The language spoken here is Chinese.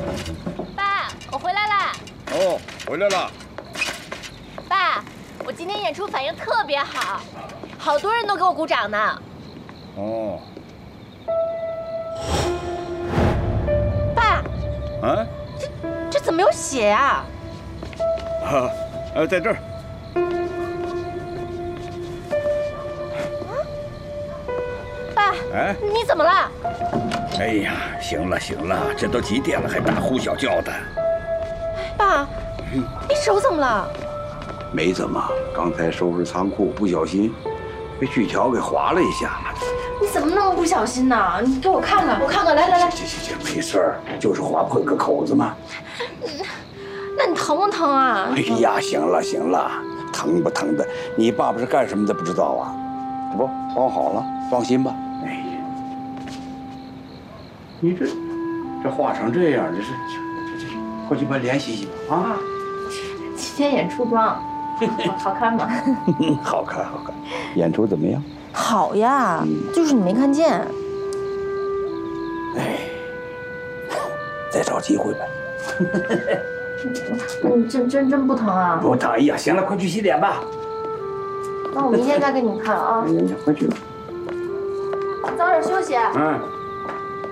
爸，我回来啦！ 哦，回来了。 爸，我今天演出反应特别好，好多人都给我鼓掌呢。 哦。 爸， 啊？ 这怎么有血呀？ 在这儿。 爸， 哎， 你怎么了？ 哎呀，行了行了，这都几点了还大呼小叫的。 爸，你手怎么了？ 没怎么，刚才收拾仓库不小心被锯条给划了一下。 你怎么那么不小心呢？你给我看看，我看看，来。 行，没事儿，就是划破个口子嘛。 那你疼不疼啊？ 哎呀，行了，疼不疼的，你爸爸是干什么的不知道啊？不，包好了，放心吧。哎呀，你这画成这样，这，快去把脸洗洗吧啊！ 今天演出装，好看吗？ 好看。演出怎么样？ 好呀，就是你没看见。 哎，再找机会呗。 你真不疼啊？ 不疼。哎呀，行了，快去洗脸吧。 那我明天再给你们看啊。 快去吧。 早点休息。 嗯。